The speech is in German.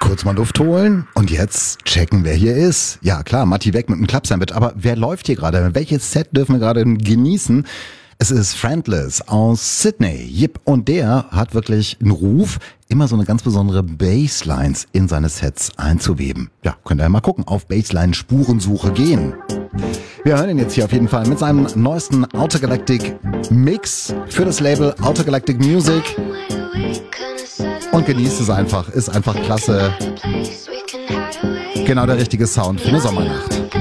Kurz mal Luft holen und jetzt checken, wer hier ist. Ja klar, Matti weg mit dem Klappsandwich, aber wer läuft hier gerade? Welches Set dürfen wir gerade genießen? Es ist Friendless aus Sydney. Yep, und der hat wirklich einen Ruf, immer so eine ganz besondere Basslines in seine Sets einzuweben. Ja, könnt ihr ja mal gucken, auf Bassline-Spurensuche gehen. Wir hören ihn jetzt hier auf jeden Fall mit seinem neuesten Outer Galactic Mix für das Label Outer Galactic Music. Und genießt es einfach, ist einfach klasse. Genau der richtige Sound für eine Sommernacht.